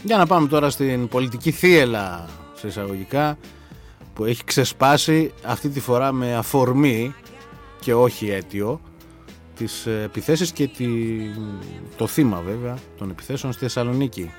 Για να πάμε τώρα στην πολιτική θύελλα, σε εισαγωγικά, που έχει ξεσπάσει αυτή τη φορά με αφορμή και όχι αίτιο τις επιθέσεις και το θύμα βέβαια των επιθέσεων στη Θεσσαλονίκη.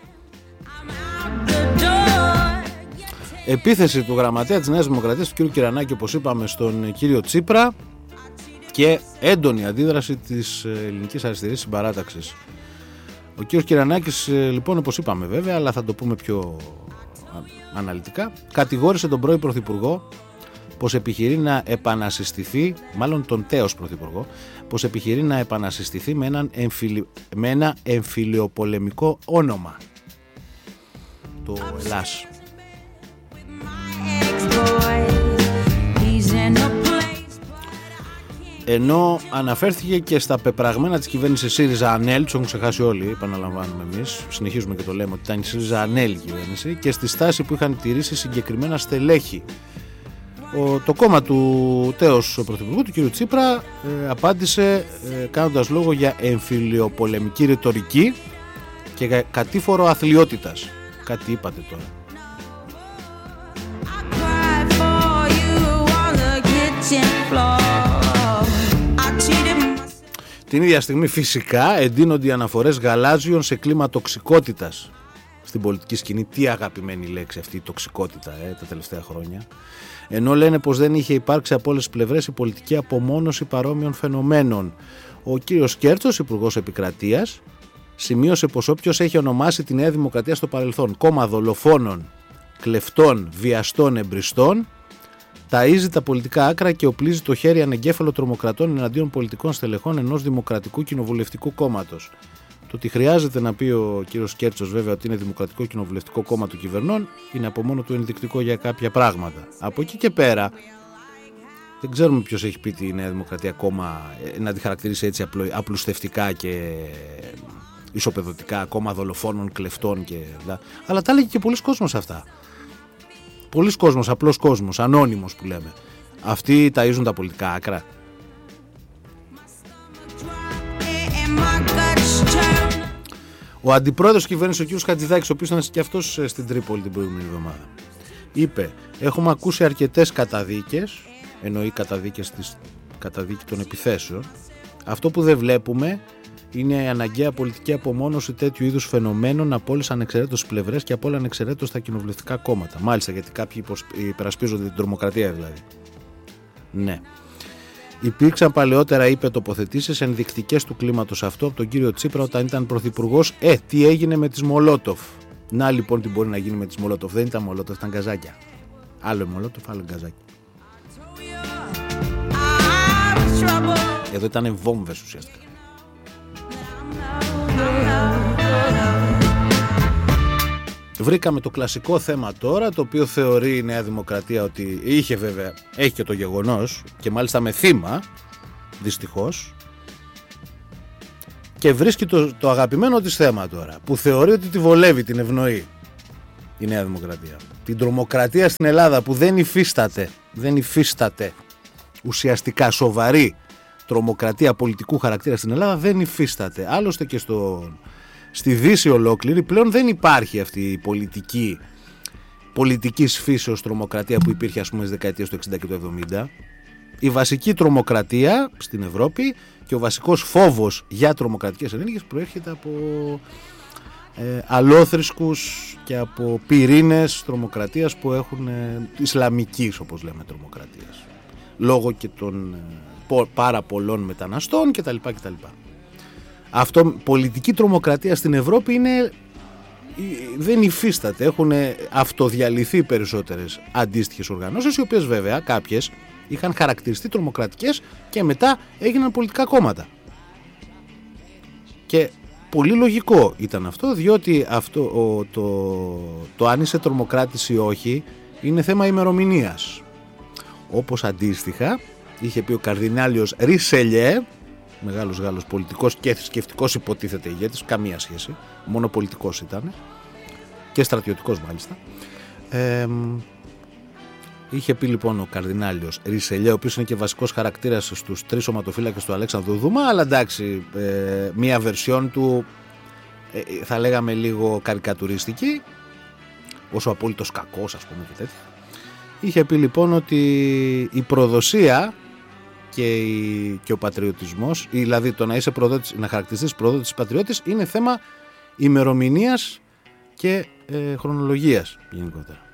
Επίθεση του γραμματέα της Νέας Δημοκρατίας, του κ. Κυρανάκη, όπως είπαμε, στον κύριο Τσίπρα, και έντονη αντίδραση της ελληνικής αριστερής συμπαράταξης. Ο κ. Κυρανάκης, λοιπόν, όπως είπαμε βέβαια, αλλά θα το πούμε πιο αναλυτικά, κατηγόρησε τον πρώην Πρωθυπουργό πως επιχειρεί να επανασυστηθεί, μάλλον τον τέος Πρωθυπουργό, πως επιχειρεί να επανασυστηθεί με ένα εμφυλιοπολεμικό όνομα, το Ελλάς. Ενώ αναφέρθηκε και στα πεπραγμένα της κυβέρνησης ΣΥΡΙΖΑ-ΑΝΕΛ, τους έχουν ξεχάσει όλοι, επαναλαμβάνουμε εμείς, συνεχίζουμε και το λέμε ότι ήταν η ΣΥΡΙΖΑ-ΑΝΕΛ κυβέρνηση, και στη στάση που είχαν τηρήσει συγκεκριμένα στελέχη. Το κόμμα του τέος Πρωθυπουργού, του κ. Τσίπρα, απάντησε κάνοντας λόγο για εμφυλιοπολεμική ρητορική και κατήφορο αθλιότητας. Κάτι είπατε τώρα. Την ίδια στιγμή φυσικά εντείνονται οι αναφορές γαλάζιων σε κλίμα τοξικότητας στην πολιτική σκηνή. Τι αγαπημένη λέξη αυτή η τοξικότητα τα τελευταία χρόνια. Ενώ λένε πως δεν είχε υπάρξει από όλες τις πλευρές η πολιτική απομόνωση παρόμοιων φαινομένων. Ο κύριος Κέρτσος, Υπουργός Επικρατείας, σημείωσε πως όποιος έχει ονομάσει τη Νέα Δημοκρατία στο παρελθόν κόμμα δολοφόνων, κλεφτών, βιαστών, εμπριστών, ταΐζει τα πολιτικά άκρα και οπλίζει το χέρι ανεγκέφαλο τρομοκρατών εναντίον πολιτικών στελεχών ενός δημοκρατικού κοινοβουλευτικού κόμματος. Το ότι χρειάζεται να πει ο κύριος Κέρτσος βέβαια ότι είναι Δημοκρατικό Κοινοβουλευτικό Κόμμα του κυβερνών είναι από μόνο του ενδεικτικό για κάποια πράγματα. Από εκεί και πέρα δεν ξέρουμε ποιος έχει πει τη Νέα Δημοκρατία κόμμα, να τη χαρακτηρίσει έτσι απλουστευτικά και ισοπεδωτικά, κόμμα δολοφόνων, κλεφτών και αλλά τα έλεγε και πολλοί κόσμος αυτά. Πολλοί κόσμος, απλός κόσμος, ανώνυμος που λέμε. Αυτοί ταΐζουν τα πολιτικά άκρα. Ο αντιπρόεδρος της κυβέρνησης, ο κ. Χατζηδάκης, ο οποίος ήταν και αυτός στην Τρίπολη την προηγούμενη εβδομάδα, είπε: έχουμε ακούσει αρκετές καταδίκες, εννοεί καταδίκες καταδίκη των επιθέσεων. Αυτό που δεν βλέπουμε είναι η αναγκαία πολιτική απομόνωση τέτοιου είδους φαινομένων από όλες ανεξαιρέτως πλευρές και από όλα ανεξαιρέτως τα κοινοβουλευτικά κόμματα. Μάλιστα, γιατί κάποιοι υπερασπίζονται την τρομοκρατία δηλαδή. Ναι. Υπήρξαν παλαιότερα, είπε, τοποθετήσεις ενδεικτικές του κλίματος αυτό από τον κύριο Τσίπρα όταν ήταν πρωθυπουργός. Τι έγινε με τις Μολότοφ. Να λοιπόν τι μπορεί να γίνει με τις Μολότοφ. Δεν ήταν Μολότοφ, ήταν γκαζάκια. Άλλο Μολότοφ, άλλο γκαζάκι. Εδώ ήταν βόμβες ουσιαστικά. Βρήκαμε το κλασικό θέμα τώρα, το οποίο θεωρεί η Νέα Δημοκρατία ότι είχε βέβαια, έχει και το γεγονός και μάλιστα με θύμα, δυστυχώς, και βρίσκει το αγαπημένο της θέμα τώρα, που θεωρεί ότι τη βολεύει, την ευνοεί η Νέα Δημοκρατία. Την τρομοκρατία στην Ελλάδα που δεν υφίσταται ουσιαστικά σοβαρή τρομοκρατία πολιτικού χαρακτήρα στην Ελλάδα, δεν υφίσταται. Άλλωστε και στη Δύση ολόκληρη πλέον δεν υπάρχει αυτή η πολιτικής φύσεως τρομοκρατία που υπήρχε, ας πούμε, στις δεκαετίες του 60 και του 70. Η βασική τρομοκρατία στην Ευρώπη και ο βασικός φόβος για τρομοκρατικές ενέργειες προέρχεται από αλόθρησκους και από πυρήνες τρομοκρατίας που έχουν ισλαμικής, όπως λέμε, τρομοκρατίας, λόγω και των πάρα πολλών μεταναστών κτλ. Αυτό, πολιτική τρομοκρατία στην Ευρώπη δεν υφίσταται. Έχουν αυτοδιαλυθεί περισσότερες αντίστοιχες οργανώσεις, οι οποίες βέβαια κάποιες είχαν χαρακτηριστεί τρομοκρατικές και μετά έγιναν πολιτικά κόμματα. Και πολύ λογικό ήταν αυτό, διότι το αν είσαι τρομοκράτης ή όχι είναι θέμα ημερομηνίας. Όπως αντίστοιχα είχε πει ο Καρδινάλιος Ρισελιέ, μεγάλος Γάλλος πολιτικός και θρησκευτικός υποτίθεται ηγέτης, καμία σχέση, μόνο πολιτικός ήταν και στρατιωτικός μάλιστα. Είχε πει λοιπόν ο Καρδινάλιος Ρισελιέ, ο οποίος είναι και βασικός χαρακτήρας στους τρεις σωματοφύλακες του Αλέξανδρου Δούμα, αλλά εντάξει, μία βερσιόν του θα λέγαμε λίγο καρικατουριστική, όσο απόλυτος κακός ας πούμε και τέτοια. Είχε πει λοιπόν ότι η προδοσία και ο πατριωτισμός, δηλαδή το να είσαι προδότης, να χαρακτηριστείς προδότης πατριώτης, είναι θέμα ημερομηνίας και χρονολογίας γενικότερα.